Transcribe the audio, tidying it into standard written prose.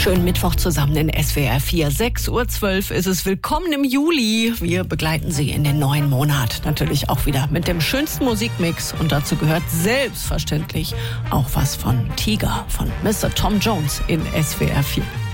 Schönen Mittwoch zusammen in SWR 4. 6:12 Uhr ist es. Willkommen im Juli. Wir begleiten Sie in den neuen Monat. Natürlich auch wieder mit dem schönsten Musikmix. Und dazu gehört selbstverständlich auch was von Tiger, von Mr. Tom Jones in SWR 4.